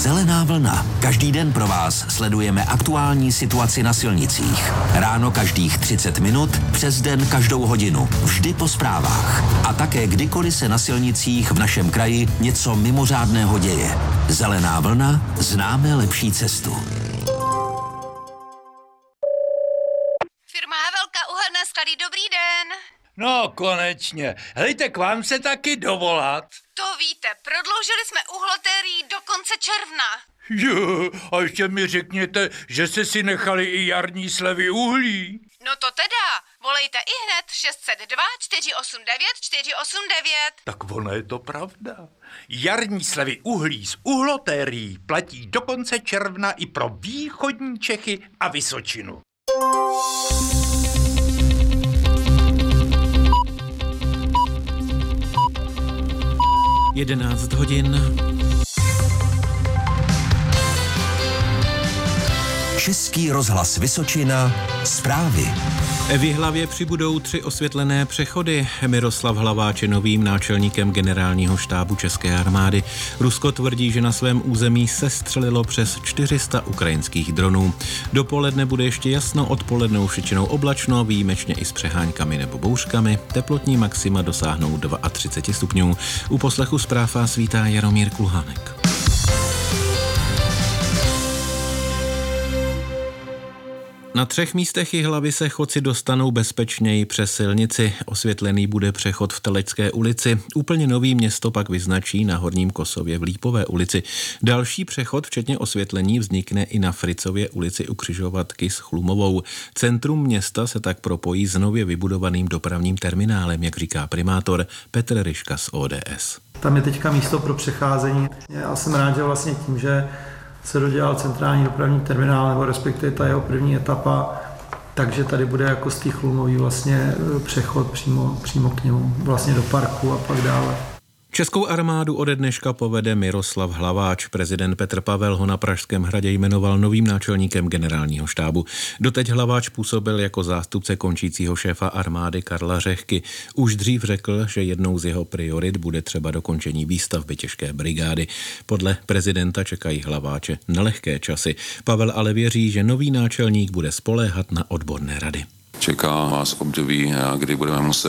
Zelená vlna. Každý den pro vás sledujeme aktuální situaci na silnicích. Ráno každých 30 minut, přes den každou hodinu. Vždy po zprávách. A také kdykoliv se na silnicích v našem kraji něco mimořádného děje. Zelená vlna, známe lepší cestu. Firma Havelka, uhelné sklady, dobrý den. No, konečně. Hejte, k vám se taky dovolat. To víte, prodloužili jsme uhlotérii do konce června. Jo, a ještě mi řekněte, že jste si nechali i jarní slevy uhlí. No to teda, volejte ihned 602 489 489. Tak ono je to pravda. Jarní slevy uhlí z uhlotérií platí do konce června i pro východní Čechy a Vysočinu. Jedenáct hodin. Český rozhlas Vysočina, zprávy. V Jihlavě přibudou 3 osvětlené přechody. Miroslav Hlaváč je novým náčelníkem generálního štábu České armády. Rusko tvrdí, že na svém území sestřelilo přes 400 ukrajinských dronů. Dopoledne bude ještě jasno, odpoledne už většinou oblačno, výjimečně i s přeháňkami nebo bouřkami. Teplotní maxima dosáhnou 32 stupňů. U poslechu zpráv vás vítá Jaromír Kulhánek. Na 3 místech Jihlavy se chodci dostanou bezpečněji přes silnici. Osvětlený bude přechod v Telecké ulici. Úplně nový město pak vyznačí na Horním Kosově v Lípové ulici. Další přechod, včetně osvětlení, vznikne i na Fricově ulici u křižovatky s Chlumovou. Centrum města se tak propojí s nově vybudovaným dopravním terminálem, jak říká primátor Petr Ryška z ODS. Tam je teďka místo pro přecházení. Já jsem rád, že vlastně tím, že se dodělal centrální dopravní terminál, nebo respektive ta jeho první etapa, takže tady bude jako z té Chlumový vlastně přechod přímo k němu, vlastně do parku a pak dále. Českou armádu ode dneška povede Miroslav Hlaváč. Prezident Petr Pavel ho na Pražském hradě jmenoval novým náčelníkem generálního štábu. Doteď Hlaváč působil jako zástupce končícího šéfa armády Karla Řehky. Už dřív řekl, že jednou z jeho priorit bude třeba dokončení výstavby těžké brigády. Podle prezidenta čekají Hlaváče nelehké časy. Pavel ale věří, že nový náčelník bude spoléhat na odborné rady. Čeká vás období, kdy budeme muset